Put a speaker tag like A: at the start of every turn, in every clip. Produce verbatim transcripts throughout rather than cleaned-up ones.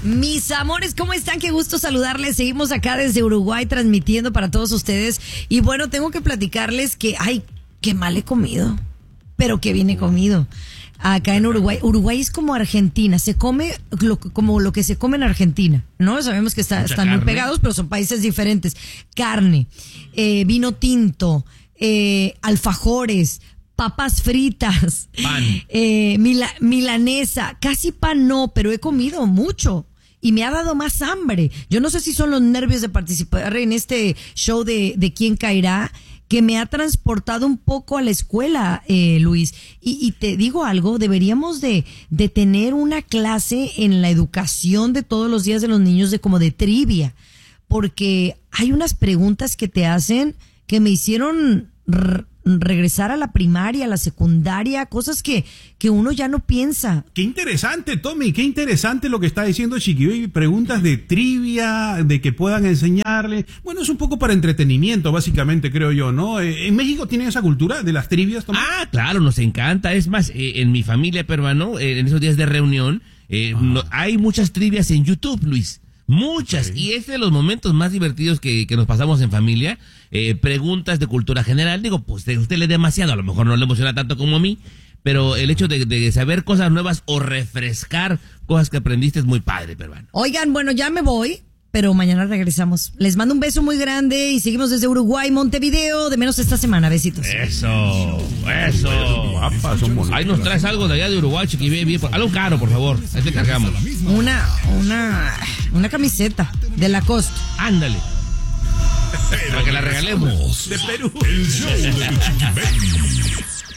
A: Mis amores, ¿cómo están? Qué gusto saludarles. Seguimos acá desde Uruguay transmitiendo para todos ustedes. Y bueno, tengo que platicarles que, ay, qué mal he comido. Pero qué bien he comido. Acá en Uruguay. Uruguay es como Argentina. Se come lo, como lo que se come en Argentina, ¿no? Sabemos que está, están muy pegados, pero son países diferentes. Carne, eh, vino tinto, eh, alfajores, papas fritas,
B: pan,
A: eh, mila, milanesa, casi pan no, pero he comido mucho y me ha dado más hambre. Yo no sé si son los nervios de participar en este show de, de Quién Caerá, que me ha transportado un poco a la escuela, eh, Luis. Y, y te digo algo, deberíamos de, de tener una clase en la educación de todos los días de los niños, de como de trivia, porque hay unas preguntas que te hacen que me hicieron r- regresar a la primaria, a la secundaria, cosas que, que uno ya no piensa.
B: Qué interesante, Tommy, qué interesante lo que está diciendo Chiqui Baby. Preguntas de trivia, de que puedan enseñarle. Bueno, es un poco para entretenimiento, básicamente, creo yo, ¿no? ¿En México tienen esa cultura de las trivias, Tommy?
C: Ah, claro, nos encanta. Es más, eh, en mi familia peruana, eh, en esos días de reunión, eh, ah. no, hay muchas trivias en YouTube, Luis. Muchas, okay. Y es de los momentos más divertidos que, que nos pasamos en familia. Eh, preguntas de cultura general. Digo, pues a usted le demasiado, a lo mejor no le emociona tanto como a mí, pero el hecho de, de saber cosas nuevas o refrescar cosas que aprendiste es muy padre, peruano.
A: Oigan, bueno, ya me voy, pero mañana regresamos. Les mando un beso muy grande y seguimos desde Uruguay, Montevideo, de menos esta semana. Besitos.
C: Eso, eso. Ahí nos traes algo de allá de Uruguay, Chiqui Baby. Algo caro, por favor. Ahí te cargamos.
A: Una, una, una camiseta de Lacoste.
C: Ándale. Para que la regalemos.
B: De Perú.
D: El show de Chiqui Baby.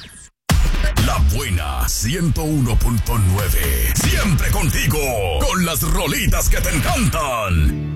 D: La buena ciento uno punto nueve. Siempre contigo. Con las rolitas que te encantan.